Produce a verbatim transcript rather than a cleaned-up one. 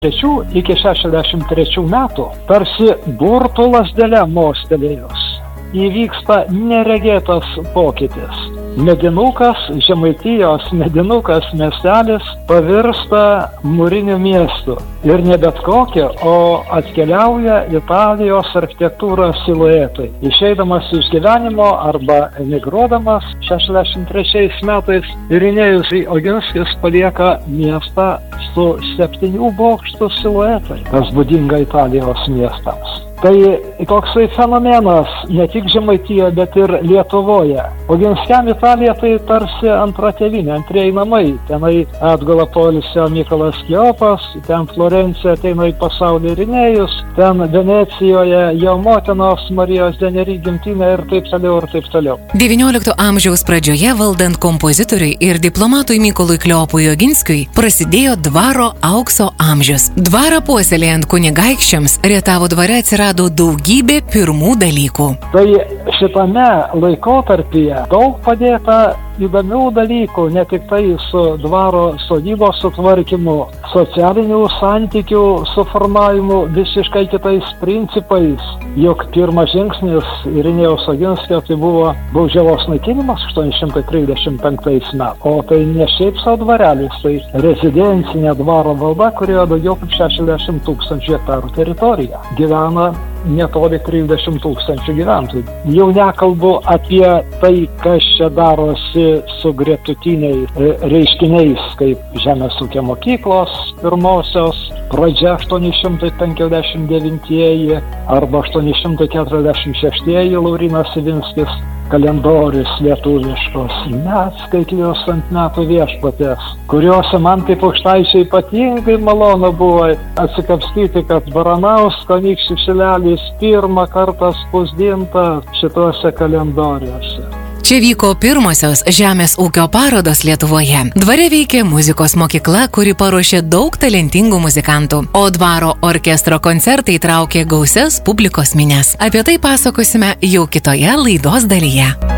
trečių iki šešiasdešimt trečių metų tarsi burtų lazdele mostelėjus įvyksta neregėtas pokytis. Medinukas, Žemaitijos medinukas miestelis pavirsta mūriniu miestu. Ir ne bet kokia, o atkeliauja Italijos architektūros siluetai. Išeidamas iš gyvenimo arba emigruodamas šešiasdešimt trečiais metais Irinėjus Oginskis palieka miestą su septynių bokštų siluetai, kas būdinga Italijos miestams. Tai toksai fenomenas ne tik Žemaitijoje, bet ir Lietuvoje. Oginskiam Italija tai tarsi antra tėvynė, antrieji namai. Tenai atgula poilsio Mykolas Kleopas, ten Florencija ateina į pasaulį Irinėjus, ten Venecijoje jo motinos Marijos Denery gimtinė ir taip toliau ir taip toliau. devyniolikto amžiaus pradžioje valdant kompozitoriui ir diplomatui Mykolui Kleopui Oginskiui prasidėjo dvaro aukso amžius. Dvarą puoselėjant kunigaikščiams Rietavo dvare atsirado daugybė pirmų dalykų. Tai šitame laikotarpyje daug padėta įdomių dalykų, ne tik tai su dvaro sodybos sutvarkymu, socialinių santykių suformavimu visiškai kitais principais. Juk pirmas žingsnis Irinėjaus Oginskio tai buvo baudžiavos naikinimas aštuoni šimtai trisdešimt penktais metais. O tai ne šiaip sau dvarelis, tai rezidencinė dvaro valda, kurioje daugiau kaip šešiasdešimt tūkstančių hektarų teritorija. Gyvena netoli trisdešimt tūkstančių gyventojų. Jau nekalbu apie tai, kas čia darosi su gretutiniais reiškiniais, kaip žemės ūkio mokyklos pirmosios, pradžia aštuoni šimtai penkiasdešimt devintieji arba aštuoni šimtai keturiasdešimt šeštieji Laurynas Ivinskis, kalendorius lietuviškos, neatskaitlios ant metų viešpatės, kuriuose man kaip aukštaičiai ypatingai malonu buvo atsikapstyti, kad Baranausko Anykščių šilelis pirmą kartą spausdinta šituose kalendoriuose. Čia vyko pirmosios žemės ūkio parodos Lietuvoje. Dvare veikė muzikos mokykla, kuri paruošė daug talentingų muzikantų, o dvaro orkestro koncertai traukė gausias publikos minias. Apie tai pasakosime jau kitoje laidos dalyje.